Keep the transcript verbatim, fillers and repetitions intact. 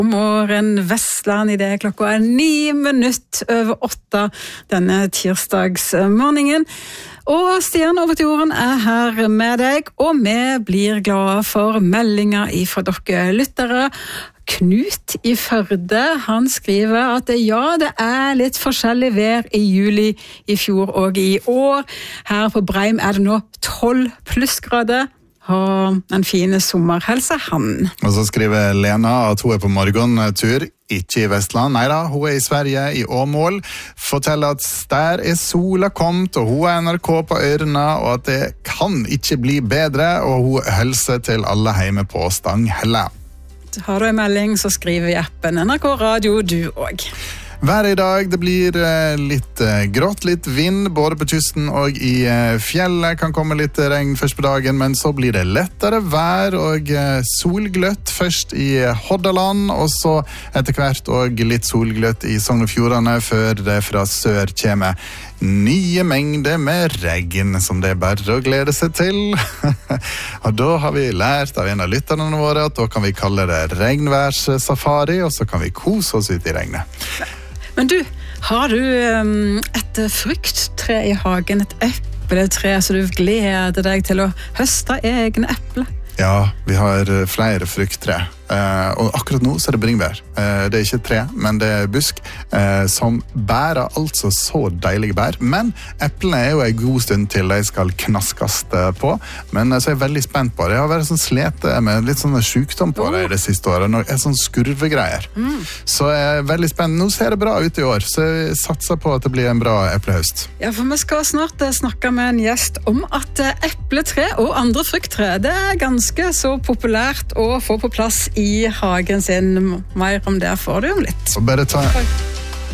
God morgen, Vestland, I det klokka er ni minutt over åtte denne tirsdagsmorgenen. Og Stian over til jorden er her med deg, og vi blir glade for meldinger fra dere lyttere. Knut I Førde, han skriver at ja, det er litt forskjellig vær I juli I fjor og I år. Her på Breim er det nå tolv plussgrader. Ha en fine sommerhelse, han. Og så skriver Lena at hun er på morgentur, ikke I Vestland. Neida, hun er I Sverige, I Åmål. Forteller at der er sola kommet, og hun er N R K på ørene, og at det kan ikke bli bedre, og hun hilser til alle hjemme på Stanghelle. Har du en melding, så skriver I appen N R K Radio, du også. Været I dag, det blir litt grått, litt vind, både på kysten og I fjellet. Kan komme litt regn først på dagen, men så blir det lettere vær og solgløtt først I Hordaland, og så etter hvert og litt solgløtt I Sogn og Fjordane, før det fra sør kommer nye mengder med regn, som det er bare å glede seg til. Og da har vi lært av en av lytterne våre at da kan vi kalle det regnværssafari, og så kan vi kose oss ut I regnet. Men du, har du um, et frukttre I hagen, et epletre, så du gleder deg til å høste egne epler? Ja, vi har flere frukttre. Uh, og akkurat nå så er det bringebær. Uh, det er ikke et tre, men det er busk, uh, som bærer altså så deilige bær. Men eplene er jo en god stund til de skal knaskast på. Men uh, så er jeg veldig spent på det. Jeg har vært sånn slete med litt sånn sykdom på det I det siste året. Noe sånn skurvegreier. Mm. Så jeg er veldig spent. Nå ser det bra ut I år, så jeg satser på at det blir en bra eplehøst. Ja, for vi skal snart uh, snakke med en gjest om at uh, epletre og andre frukttre, det er ganske så populært å få på plass I hagen sin. Mer om det får du om litt. Så bare ta